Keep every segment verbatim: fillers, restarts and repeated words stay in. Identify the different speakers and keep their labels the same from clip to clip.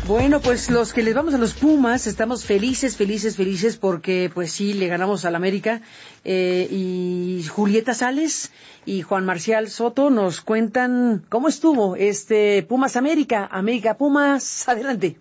Speaker 1: Bueno, pues los que les vamos a los Pumas estamos felices, felices, felices porque pues sí, le ganamos al América eh, y Julieta Sales y Juan Marcial Soto nos cuentan cómo estuvo este Pumas América, América Pumas, adelante.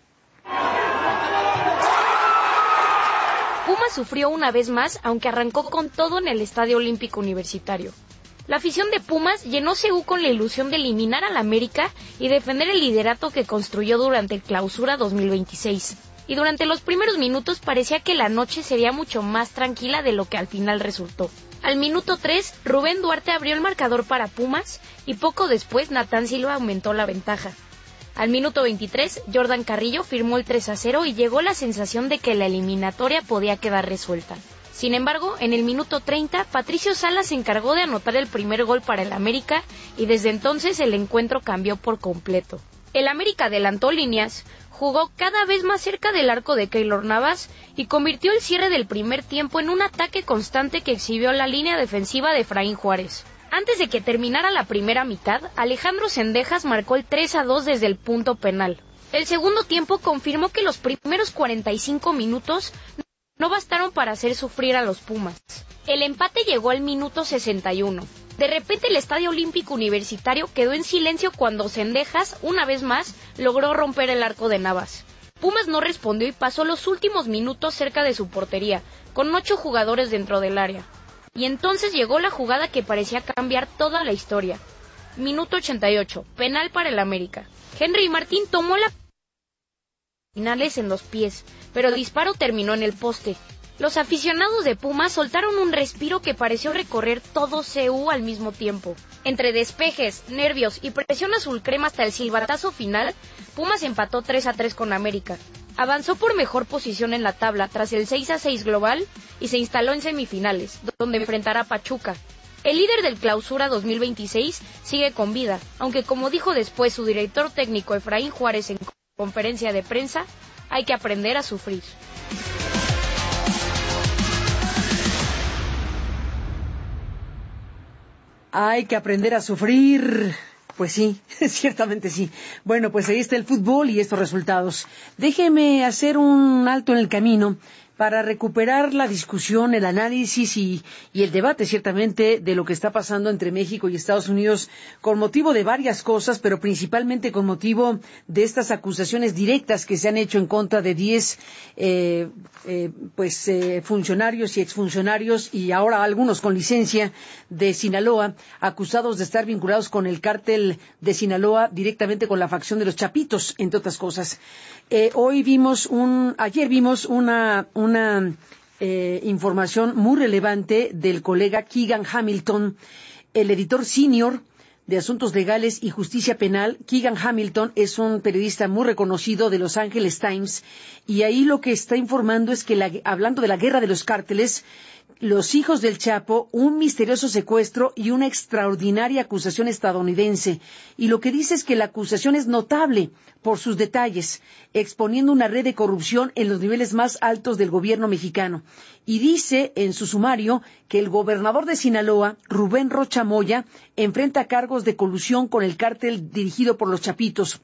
Speaker 2: Pumas sufrió una vez más, aunque arrancó con todo en el Estadio Olímpico Universitario. La afición de Pumas llenó C U con la ilusión de eliminar al América y defender el liderato que construyó durante el Clausura dos mil veintiséis. Y durante los primeros minutos parecía que la noche sería mucho más tranquila de lo que al final resultó. Al minuto tres, Rubén Duarte abrió el marcador para Pumas y poco después Natán Silva aumentó la ventaja. Al minuto veintitrés, Jordan Carrillo firmó el tres a cero y llegó la sensación de que la eliminatoria podía quedar resuelta. Sin embargo, en el minuto treinta, Patricio Salas se encargó de anotar el primer gol para el América y desde entonces el encuentro cambió por completo. El América adelantó líneas, jugó cada vez más cerca del arco de Keylor Navas y convirtió el cierre del primer tiempo en un ataque constante que exhibió la línea defensiva de Efraín Juárez. Antes de que terminara la primera mitad, Alejandro Cendejas marcó el tres a dos desde el punto penal. El segundo tiempo confirmó que los primeros cuarenta y cinco minutos no bastaron para hacer sufrir a los Pumas. El empate llegó al minuto sesenta y uno. De repente el Estadio Olímpico Universitario quedó en silencio cuando Cendejas, una vez más, logró romper el arco de Navas. Pumas no respondió y pasó los últimos minutos cerca de su portería, con ocho jugadores dentro del área. Y entonces llegó la jugada que parecía cambiar toda la historia. Minuto ochenta y ocho, penal para el América. Henry Martín tomó la finales en los pies, pero el disparo terminó en el poste. Los aficionados de Pumas soltaron un respiro que pareció recorrer todo C U al mismo tiempo. Entre despejes, nervios y presión azul crema hasta el silbatazo final, Pumas empató tres a tres con América. Avanzó por mejor posición en la tabla tras el seis a seis global y se instaló en semifinales, donde enfrentará a Pachuca. El líder del Clausura dos mil veintiséis sigue con vida, aunque como dijo después su director técnico Efraín Juárez en conferencia de prensa, hay que aprender a sufrir.
Speaker 1: Hay que aprender a sufrir. Pues sí, ciertamente sí. Bueno, pues ahí está el fútbol y estos resultados. Déjeme hacer un alto en el camino para recuperar la discusión, el análisis y, y el debate, ciertamente, de lo que está pasando entre México y Estados Unidos con motivo de varias cosas, pero principalmente con motivo de estas acusaciones directas que se han hecho en contra de diez eh, eh, pues eh, funcionarios y exfuncionarios y ahora algunos con licencia de Sinaloa, acusados de estar vinculados con el cártel de Sinaloa directamente con la facción de los Chapitos, entre otras cosas. Eh, hoy vimos un, ayer vimos una, una eh, información muy relevante del colega Keegan Hamilton, el editor senior de Asuntos Legales y Justicia Penal. Keegan Hamilton es un periodista muy reconocido de Los Angeles Times y ahí lo que está informando es que, la, hablando de la guerra de los cárteles, los hijos del Chapo, un misterioso secuestro y una extraordinaria acusación estadounidense. Y lo que dice es que la acusación es notable por sus detalles, exponiendo una red de corrupción en los niveles más altos del gobierno mexicano. Y dice en su sumario que el gobernador de Sinaloa, Rubén Rocha Moya, enfrenta cargos de colusión con el cártel dirigido por los Chapitos.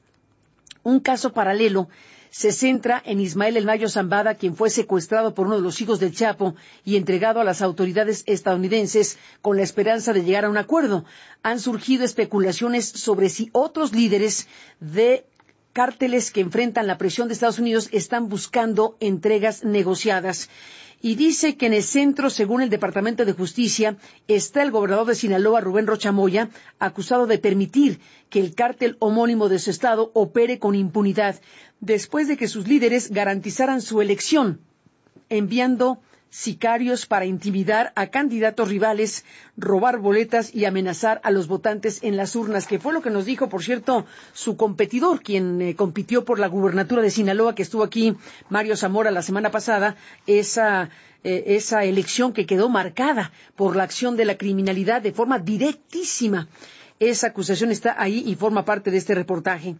Speaker 1: Un caso paralelo se centra en Ismael El Mayo Zambada, quien fue secuestrado por uno de los hijos del Chapo y entregado a las autoridades estadounidenses con la esperanza de llegar a un acuerdo. Han surgido especulaciones sobre si otros líderes de cárteles que enfrentan la presión de Estados Unidos están buscando entregas negociadas. Y dice que en el centro, según el Departamento de Justicia, está el gobernador de Sinaloa, Rubén Rocha Moya, acusado de permitir que el cártel homónimo de su estado opere con impunidad, después de que sus líderes garantizaran su elección, enviando sicarios para intimidar a candidatos rivales, robar boletas y amenazar a los votantes en las urnas, que fue lo que nos dijo, por cierto, su competidor, quien eh, compitió por la gubernatura de Sinaloa, que estuvo aquí, Mario Zamora, la semana pasada, esa, eh, esa elección que quedó marcada por la acción de la criminalidad de forma directísima. Esa acusación está ahí y forma parte de este reportaje.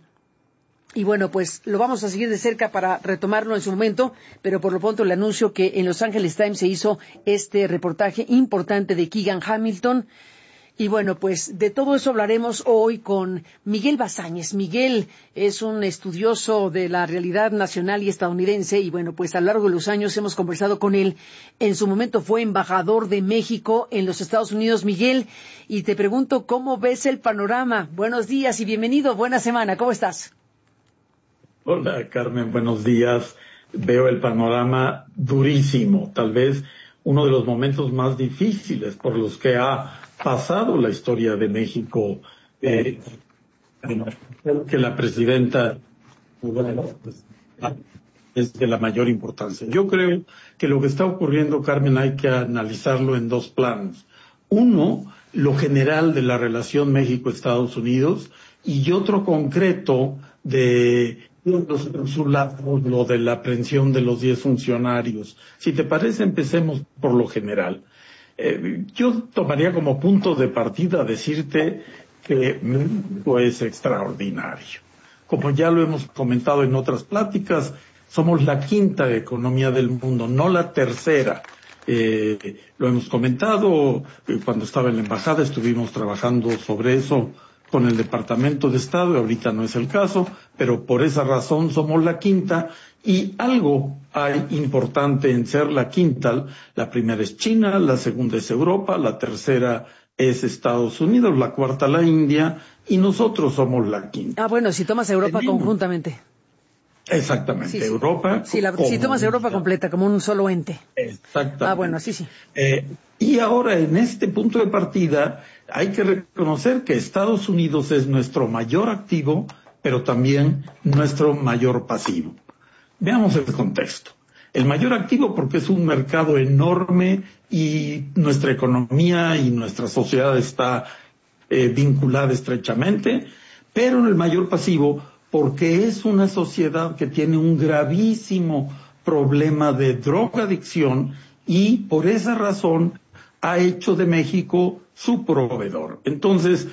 Speaker 1: Y bueno, pues lo vamos a seguir de cerca para retomarlo en su momento, pero por lo pronto le anuncio que en Los Angeles Times se hizo este reportaje importante de Keegan Hamilton. Y bueno, pues de todo eso hablaremos hoy con Miguel Bazáñez. Miguel es un estudioso de la realidad nacional y estadounidense y bueno, pues a lo largo de los años hemos conversado con él. En su momento fue embajador de México en los Estados Unidos. Miguel, y te pregunto, ¿cómo ves el panorama? Buenos días y bienvenido, buena semana, ¿cómo estás?
Speaker 3: Hola, Carmen, buenos días. Veo el panorama durísimo, tal vez uno de los momentos más difíciles por los que ha pasado la historia de México, eh, que la presidenta es de la mayor importancia. Yo creo que lo que está ocurriendo, Carmen, hay que analizarlo en dos planos. Uno, lo general de la relación México-Estados Unidos, y otro concreto de lo de la aprehensión de los diez funcionarios. Si te parece, empecemos por lo general. Eh, yo tomaría como punto de partida decirte que México es extraordinario. Como ya lo hemos comentado en otras pláticas, somos la quinta economía del mundo, no la tercera. Eh, lo hemos comentado, eh, cuando estaba en la embajada estuvimos trabajando sobre eso con el Departamento de Estado, y ahorita no es el caso, pero por esa razón somos la quinta, y algo hay importante en ser la quinta. La primera es China, la segunda es Europa, la tercera es Estados Unidos, la cuarta la India, y nosotros somos la quinta.
Speaker 1: Ah, bueno, si tomas Europa
Speaker 3: Tenemos,
Speaker 1: conjuntamente.
Speaker 3: Exactamente,
Speaker 1: sí, sí.
Speaker 3: Europa.
Speaker 1: Sí, la, si tomas Europa completa, como un solo ente.
Speaker 3: Exactamente.
Speaker 1: Ah, bueno, sí, sí.
Speaker 3: Eh, y ahora, en este punto de partida, hay que reconocer que Estados Unidos es nuestro mayor activo, pero también nuestro mayor pasivo. Veamos el contexto. El mayor activo porque es un mercado enorme y nuestra economía y nuestra sociedad está eh, vinculada estrechamente, pero en el mayor pasivo porque es una sociedad que tiene un gravísimo problema de drogadicción y por esa razón ha hecho de México su proveedor. Entonces,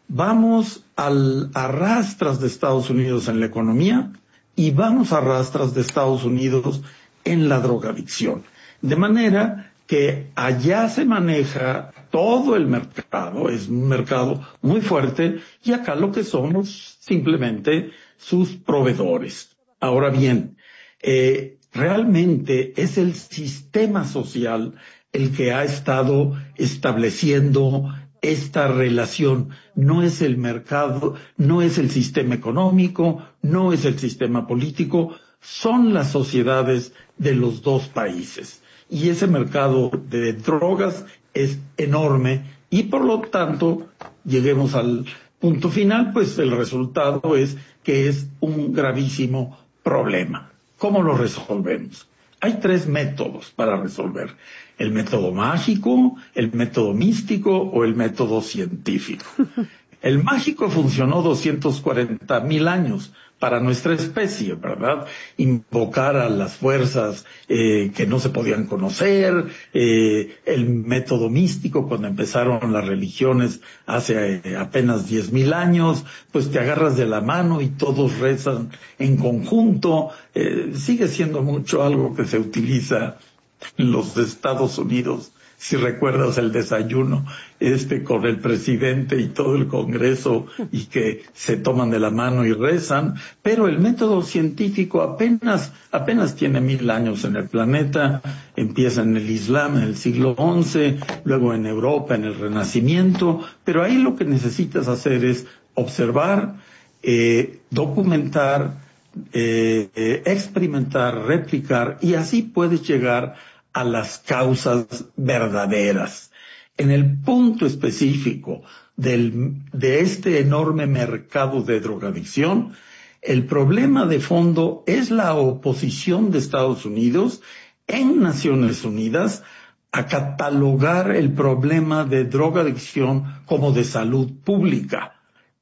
Speaker 3: vamos al, a rastras de Estados Unidos en la economía y vamos a rastras de Estados Unidos en la drogadicción. De manera que allá se maneja todo el mercado, es un mercado muy fuerte, y acá lo que somos simplemente sus proveedores. Ahora bien, eh, realmente es el sistema social el que ha estado estableciendo esta relación. No es el mercado, no es el sistema económico, no es el sistema político, son las sociedades de los dos países. Y ese mercado de drogas es enorme y por lo tanto, lleguemos al punto final, pues el resultado es que es un gravísimo problema. ¿Cómo lo resolvemos? Hay tres métodos para resolver: el método mágico, el método místico o el método científico. El mágico funcionó doscientos cuarenta mil años para nuestra especie, ¿verdad? Invocar a las fuerzas eh, que no se podían conocer, eh, el método místico cuando empezaron las religiones hace eh, apenas diez mil años, pues te agarras de la mano y todos rezan en conjunto. Eh, sigue siendo mucho algo que se utiliza en los Estados Unidos. Si recuerdas el desayuno este con el presidente y todo el Congreso y que se toman de la mano y rezan, pero el método científico apenas apenas tiene mil años en el planeta. Empieza en el Islam en el siglo once, luego en Europa en el Renacimiento, pero ahí lo que necesitas hacer es observar, eh, documentar, eh, eh, experimentar, replicar, y así puedes llegar a las causas verdaderas. En el punto específico del, de este enorme mercado de drogadicción, el problema de fondo es la oposición de Estados Unidos en Naciones Unidas a catalogar el problema de drogadicción como de salud pública.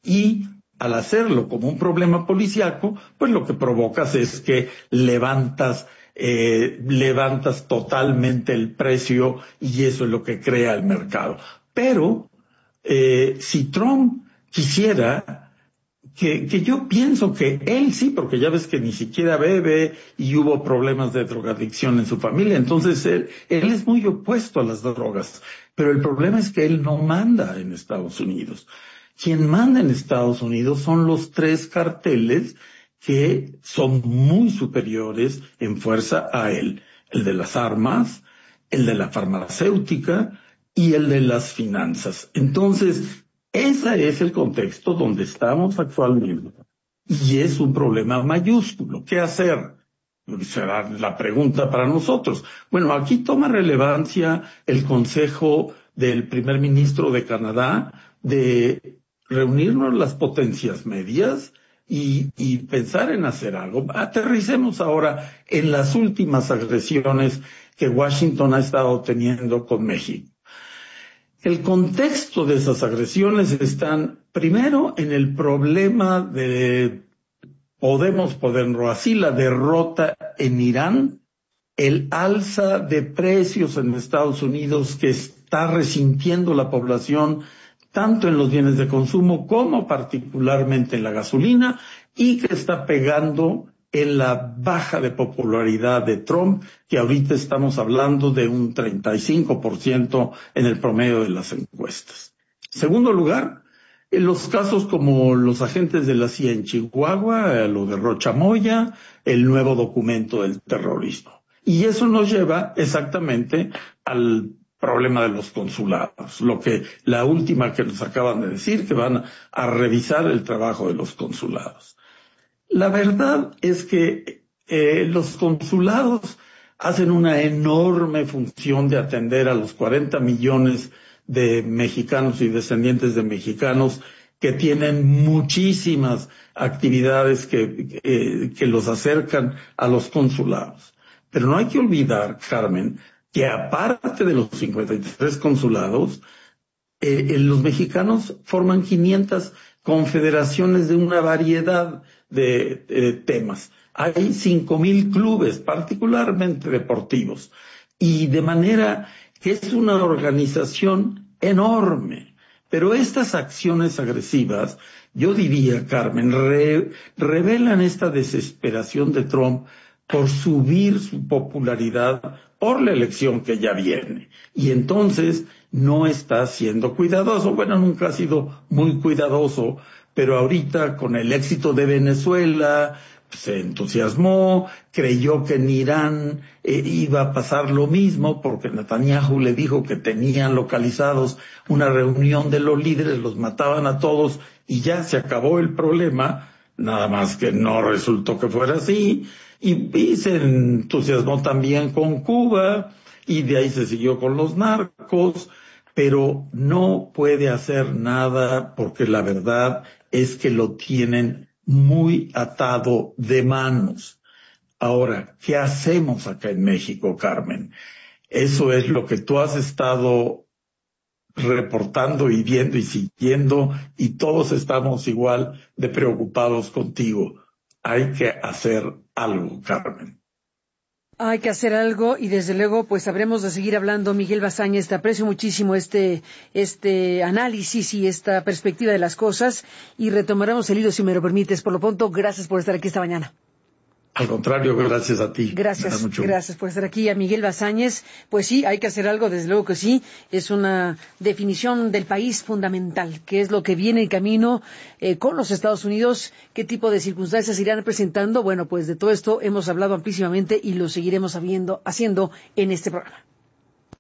Speaker 3: Y al hacerlo como un problema policíaco, pues lo que provocas es que levantas Eh, levantas totalmente el precio y eso es lo que crea el mercado. Pero eh, si Trump quisiera que, que yo pienso que él sí, porque ya ves que ni siquiera bebe y hubo problemas de drogadicción en su familia, entonces él, él es muy opuesto a las drogas, pero el problema es que él no manda en Estados Unidos. Quien manda en Estados Unidos son los tres carteles que son muy superiores en fuerza a él, el de las armas, el de la farmacéutica y el de las finanzas. Entonces, ese es el contexto donde estamos actualmente. Y es un problema mayúsculo. ¿Qué hacer? Será la pregunta para nosotros. Bueno, aquí toma relevancia el consejo del primer ministro de Canadá de reunirnos las potencias medias y, y pensar en hacer algo. Aterricemos ahora en las últimas agresiones que Washington ha estado teniendo con México. El contexto de esas agresiones están primero en el problema de, podemos ponerlo así, la derrota en Irán, el alza de precios en Estados Unidos que está resintiendo la población tanto en los bienes de consumo como particularmente en la gasolina y que está pegando en la baja de popularidad de Trump, que ahorita estamos hablando de un treinta y cinco por ciento en el promedio de las encuestas. Segundo lugar, en los casos como los agentes de la C I A en Chihuahua, lo de Rocha Moya, el nuevo documento del terrorismo. Y eso nos lleva exactamente al problema de los consulados, lo que la última que nos acaban de decir, que van a revisar el trabajo de los consulados. La verdad es que eh, los consulados hacen una enorme función de atender a los cuarenta millones de mexicanos y descendientes de mexicanos que tienen muchísimas actividades que, que, que los acercan a los consulados. Pero no hay que olvidar, Carmen, que aparte de los cincuenta y tres consulados, eh, los mexicanos forman quinientas confederaciones de una variedad de, de temas. Hay cinco mil clubes, particularmente deportivos, y de manera que es una organización enorme. Pero estas acciones agresivas, yo diría, Carmen, re, revelan esta desesperación de Trump por subir su popularidad por la elección que ya viene. Y entonces no está siendo cuidadoso. Bueno, nunca ha sido muy cuidadoso, pero ahorita con el éxito de Venezuela se entusiasmó, creyó que en Irán eh, iba a pasar lo mismo porque Netanyahu le dijo que tenían localizados una reunión de los líderes, los mataban a todos y ya se acabó el problema, nada más que no resultó que fuera así. Y, y se entusiasmó también con Cuba, y de ahí se siguió con los narcos, pero no puede hacer nada porque la verdad es que lo tienen muy atado de manos. Ahora, ¿qué hacemos acá en México, Carmen? Eso es lo que tú has estado reportando y viendo y siguiendo, y todos estamos igual de preocupados contigo. Hay que hacer algo, Carmen.
Speaker 1: Hay que hacer algo y desde luego pues habremos de seguir hablando. Miguel Basáñez, te aprecio muchísimo este este análisis y esta perspectiva de las cosas y retomaremos el hilo si me lo permites. Por lo pronto, gracias por estar aquí esta mañana.
Speaker 3: Al contrario, gracias a ti.
Speaker 1: Gracias, gracias por estar aquí. A Miguel Basáñez, pues sí, hay que hacer algo, desde luego que sí. Es una definición del país fundamental, que es lo que viene en camino eh, con los Estados Unidos, qué tipo de circunstancias irán presentando. Bueno, pues de todo esto hemos hablado amplísimamente y lo seguiremos habiendo, haciendo en este programa.